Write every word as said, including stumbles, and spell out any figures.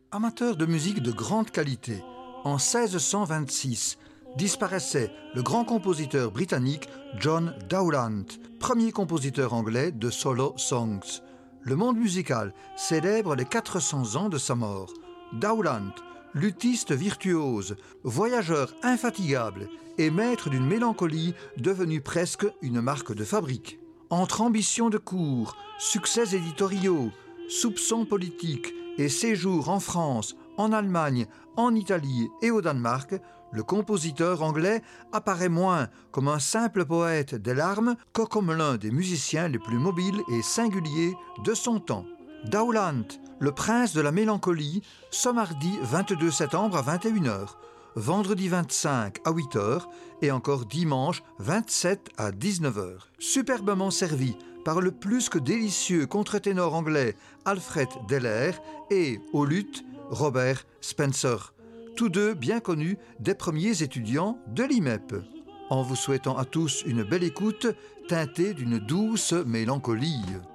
Amateur de musique de grande qualité, en seize cent vingt-six, disparaissait le grand compositeur britannique John Dowland, premier compositeur anglais de solo songs. Le monde musical célèbre les quatre cents ans de sa mort. Dowland, luthiste virtuose, voyageur infatigable et maître d'une mélancolie devenue presque une marque de fabrique. Entre ambitions de cour, succès éditoriaux, soupçons politiques et séjours en France, en Allemagne, en Italie et au Danemark, le compositeur anglais apparaît moins comme un simple poète des larmes que comme l'un des musiciens les plus mobiles et singuliers de son temps. Dowland, le prince de la mélancolie, ce mardi vingt-deux septembre à vingt et une heures, vendredi vingt-cinq à huit heures et encore dimanche vingt-sept à dix-neuf heures. Superbement servi par le plus que délicieux contre-ténor anglais Alfred Deller et, au luth, Robert Spencer, tous deux bien connus des premiers étudiants de l'I M E P. En vous souhaitant à tous une belle écoute teintée d'une douce mélancolie.